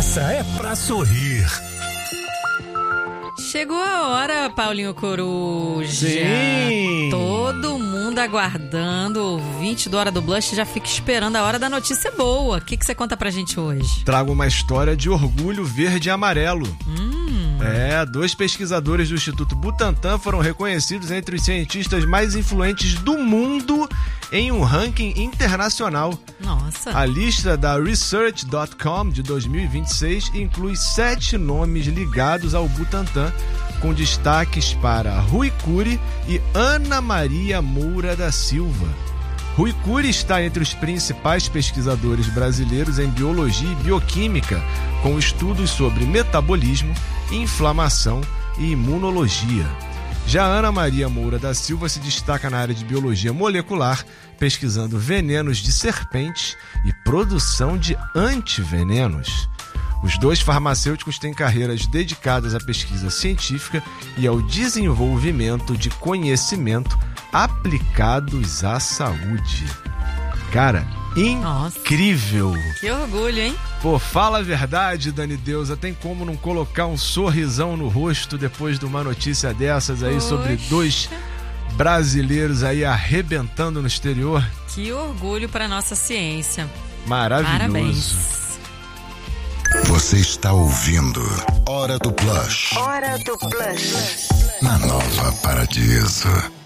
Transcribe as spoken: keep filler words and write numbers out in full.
Essa é pra sorrir. Chegou a hora, Paulinho Coruja. Sim. Todo mundo aguardando. O ouvinte do Hora do Blush já fica esperando a hora da notícia boa. O que, que você conta pra gente hoje? Trago uma história de orgulho verde e amarelo. Hum. É, dois pesquisadores do Instituto Butantan foram reconhecidos entre os cientistas mais influentes do mundo em um ranking internacional. Nossa. A lista da Research ponto com de dois mil e vinte e seis inclui sete nomes ligados ao Butantan, com destaques para Rui Cury e Ana Maria Moura da Silva. Rui Cury está entre os principais pesquisadores brasileiros em biologia e bioquímica, com estudos sobre metabolismo, inflamação e imunologia. Já Ana Maria Moura da Silva se destaca na área de biologia molecular, pesquisando venenos de serpentes e produção de antivenenos. Os dois farmacêuticos têm carreiras dedicadas à pesquisa científica e ao desenvolvimento de conhecimento aplicados à saúde. Cara, incrível! Nossa, que orgulho, hein? Pô, fala a verdade, Dani Deusa, tem como não colocar um sorrisão no rosto depois de uma notícia dessas aí? Poxa. Sobre dois brasileiros aí arrebentando no exterior? Que orgulho para nossa ciência. Maravilhoso. Parabéns. Você está ouvindo Hora do Blush. Hora do Blush. Na Nova Paradiso.